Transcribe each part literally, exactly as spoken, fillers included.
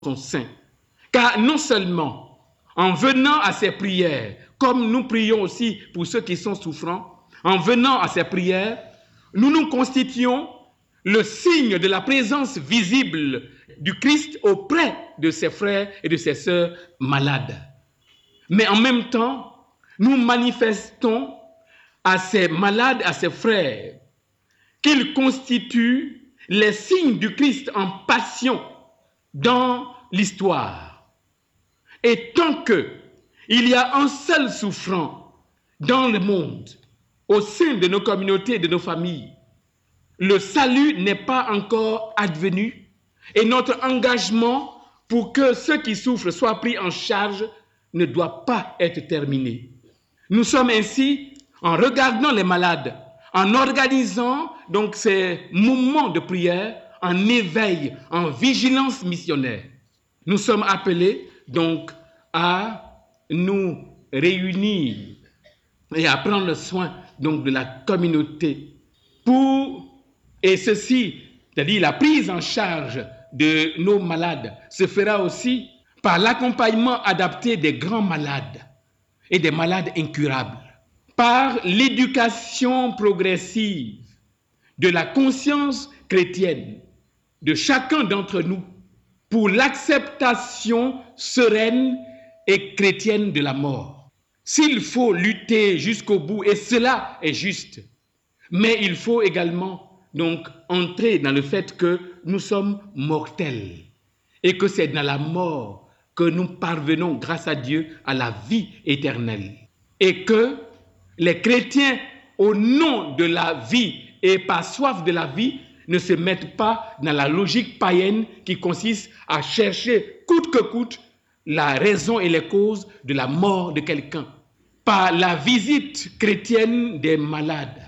son sein. Car non seulement en venant à ces prières, comme nous prions aussi pour ceux qui sont souffrants, en venant à ces prières, nous nous constituons le signe de la présence visible du Christ auprès de ses frères et de ses sœurs malades. Mais en même temps, nous manifestons à ces malades, à ces frères, qu'ils constituent les signes du Christ en passion dans l'histoire. Et tant qu'il y a un seul souffrant dans le monde, au sein de nos communautés et de nos familles, le salut n'est pas encore advenu et notre engagement pour que ceux qui souffrent soient pris en charge ne doit pas être terminé. Nous sommes ainsi, en regardant les malades, en organisant donc ces moments de prière, en éveil, en vigilance missionnaire. Nous sommes appelés donc à nous réunir et à prendre soin donc de la communauté pour, et ceci, c'est-à-dire la prise en charge de nos malades, se fera aussi par l'accompagnement adapté des grands malades et des malades incurables, par l'éducation progressive de la conscience chrétienne de chacun d'entre nous pour l'acceptation sereine et chrétienne de la mort. S'il faut lutter jusqu'au bout, et cela est juste, mais il faut également donc entrer dans le fait que nous sommes mortels et que c'est dans la mort que nous parvenons, grâce à Dieu, à la vie éternelle. Et que les chrétiens, au nom de la vie et par soif de la vie, ne se mettent pas dans la logique païenne qui consiste à chercher coûte que coûte la raison et les causes de la mort de quelqu'un. Par la visite chrétienne des malades,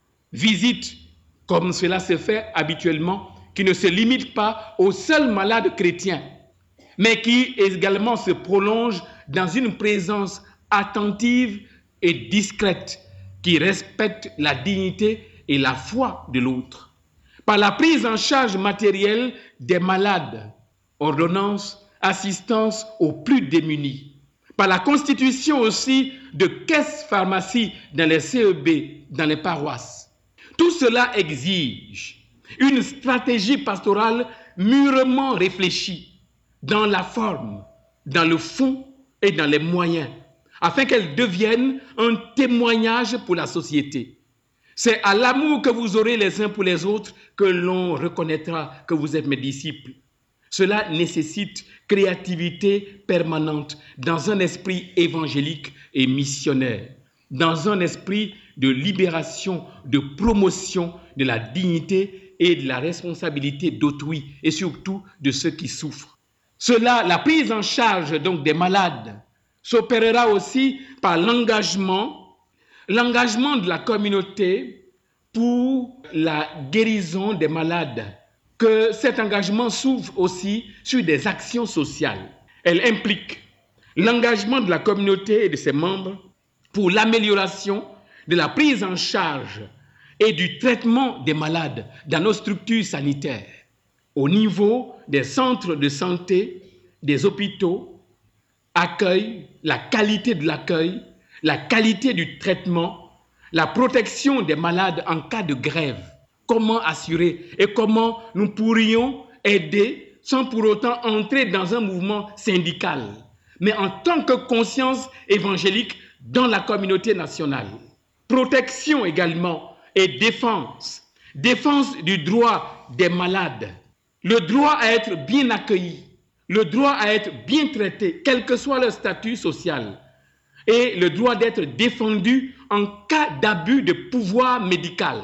visite comme cela se fait habituellement, qui ne se limite pas aux seuls malades chrétiens, mais qui également se prolonge dans une présence attentive et discrète, qui respecte la dignité et la foi de l'autre. Par la prise en charge matérielle des malades, ordonnance, assistance aux plus démunis. Par la constitution aussi de caisses pharmacies dans les C E B, dans les paroisses. Tout cela exige une stratégie pastorale mûrement réfléchie dans la forme, dans le fond et dans les moyens, afin qu'elle devienne un témoignage pour la société. C'est à l'amour que vous aurez les uns pour les autres que l'on reconnaîtra que vous êtes mes disciples. Cela nécessite créativité permanente dans un esprit évangélique et missionnaire, dans un esprit de libération, de promotion de la dignité et de la responsabilité d'autrui et surtout de ceux qui souffrent. Cela, la prise en charge donc des malades, s'opérera aussi par l'engagement, l'engagement de la communauté pour la guérison des malades. Que cet engagement s'ouvre aussi sur des actions sociales. Elle implique l'engagement de la communauté et de ses membres pour l'amélioration de la prise en charge et du traitement des malades dans nos structures sanitaires, au niveau des centres de santé, des hôpitaux, accueil, la qualité de l'accueil, la qualité du traitement, la protection des malades en cas de grève. Comment assurer et comment nous pourrions aider sans pour autant entrer dans un mouvement syndical, mais en tant que conscience évangélique dans la communauté nationale. Protection également et défense. Défense du droit des malades. Le droit à être bien accueilli, le droit à être bien traité, quel que soit leur statut social, et le droit d'être défendu en cas d'abus de pouvoir médical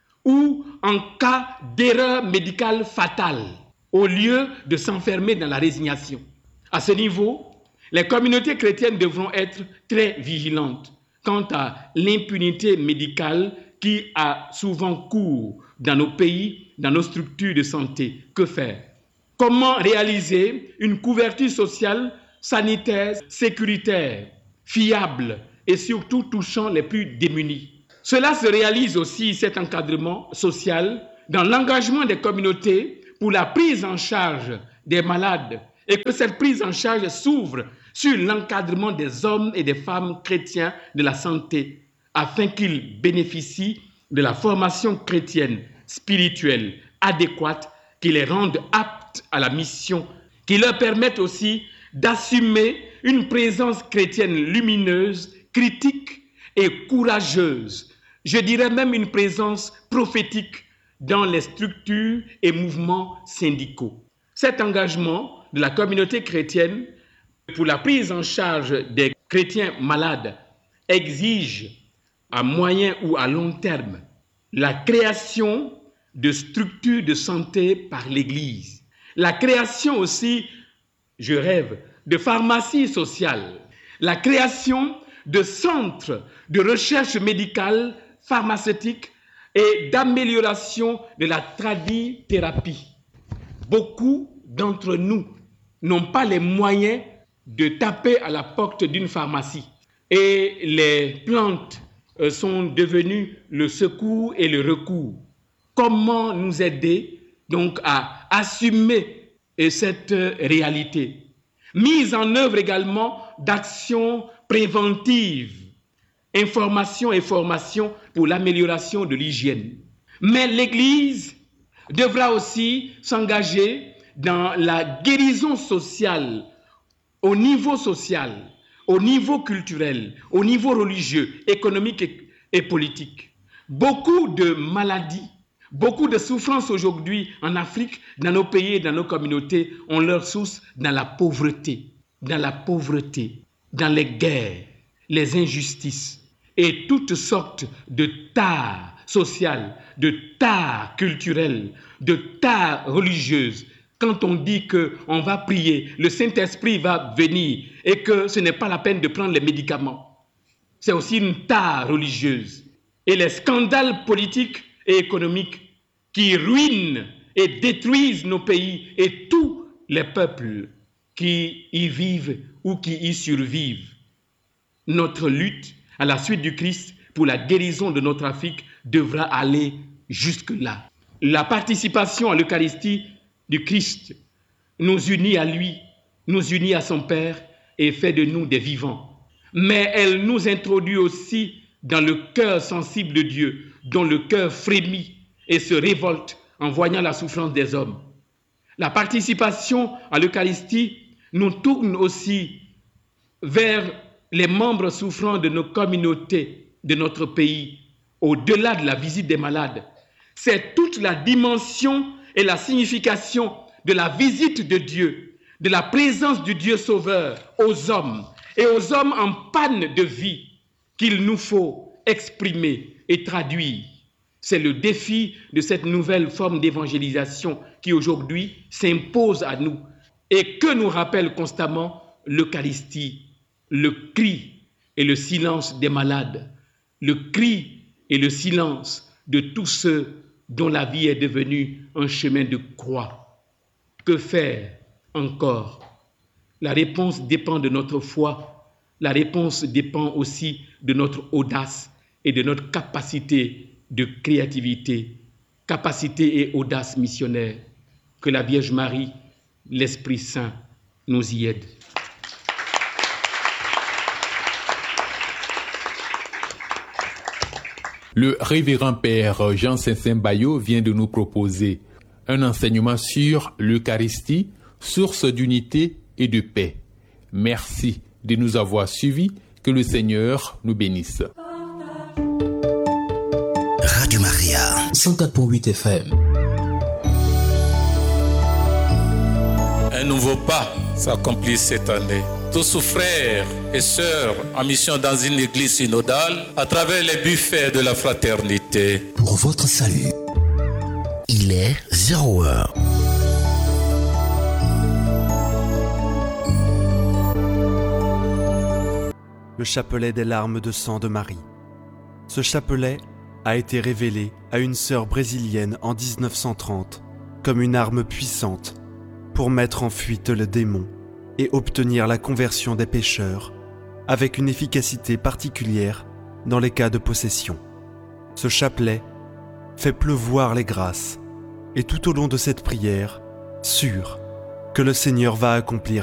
ou en cas d'erreur médicale fatale, au lieu de s'enfermer dans la résignation. À ce niveau, les communautés chrétiennes devront être très vigilantes quant à l'impunité médicale qui a souvent cours dans nos pays, dans nos structures de santé. Que faire? Comment réaliser une couverture sociale, sanitaire, sécuritaire, fiable et surtout touchant les plus démunis? Cela se réalise aussi, cet encadrement social, dans l'engagement des communautés pour la prise en charge des malades et que cette prise en charge s'ouvre sur l'encadrement des hommes et des femmes chrétiens de la santé, afin qu'ils bénéficient de la formation chrétienne spirituelle adéquate qui les rende aptes à la mission, qui leur permette aussi d'assumer une présence chrétienne lumineuse, critique et courageuse, je dirais même une présence prophétique dans les structures et mouvements syndicaux. Cet engagement de la communauté chrétienne pour la prise en charge des chrétiens malades exige à moyen ou à long terme la création de structures de santé par l'Église, la création aussi, je rêve, de pharmacies sociales, la création de centres de recherche médicale, pharmaceutique et d'amélioration de la tradithérapie. Beaucoup d'entre nous n'ont pas les moyens de taper à la porte d'une pharmacie et les plantes sont devenues le secours et le recours. Comment nous aider donc à assumer cette réalité? Mise en œuvre également d'actions préventives, information et formation pour l'amélioration de l'hygiène. Mais l'Église devra aussi s'engager dans la guérison sociale, au niveau social, au niveau culturel, au niveau religieux, économique et, et politique. Beaucoup de maladies, beaucoup de souffrances aujourd'hui en Afrique, dans nos pays et dans nos communautés, ont leur source dans la pauvreté, dans la pauvreté, dans les guerres, les injustices et toutes sortes de tares sociales, de tares culturelles, de tares religieuses. Quand on dit qu'on va prier, le Saint-Esprit va venir et que ce n'est pas la peine de prendre les médicaments. C'est aussi une tare religieuse. Et les scandales politiques et économiques qui ruinent et détruisent nos pays et tous les peuples qui y vivent ou qui y survivent. Notre lutte à la suite du Christ pour la guérison de notre Afrique devra aller jusque-là. La participation à l'Eucharistie du Christ nous unit à lui, nous unit à son Père et fait de nous des vivants. Mais elle nous introduit aussi dans le cœur sensible de Dieu, dont le cœur frémit et se révolte en voyant la souffrance des hommes. La participation à l'Eucharistie nous tourne aussi vers les membres souffrants de nos communautés, de notre pays, au-delà de la visite des malades. C'est toute la dimension et la signification de la visite de Dieu, de la présence du Dieu sauveur aux hommes et aux hommes en panne de vie qu'il nous faut exprimer et traduire. C'est le défi de cette nouvelle forme d'évangélisation qui aujourd'hui s'impose à nous et que nous rappelle constamment l'Eucharistie, le cri et le silence des malades, le cri et le silence de tous ceux dont la vie est devenue un chemin de croix. Que faire encore? La réponse dépend de notre foi, la réponse dépend aussi de notre audace et de notre capacité de créativité, capacité et audace missionnaire. Que la Vierge Marie, l'Esprit Saint nous y aide. Le révérend Père Jean Saint-Saint-Bayo vient de nous proposer un enseignement sur l'Eucharistie, source d'unité et de paix. Merci de nous avoir suivis. Que le Seigneur nous bénisse. Radio Maria, cent quatre virgule huit F M. Un nouveau pas s'accomplit cette année. Tous frères et sœurs en mission dans une église synodale à travers les buffets de la fraternité. Pour votre salut, il est zéro heure. Le chapelet des larmes de sang de Marie. Ce chapelet a été révélé à une sœur brésilienne en dix-neuf cent trente comme une arme puissante pour mettre en fuite le démon et obtenir la conversion des pécheurs, avec une efficacité particulière dans les cas de possession. Ce chapelet fait pleuvoir les grâces, et tout au long de cette prière, sûre que le Seigneur va accomplir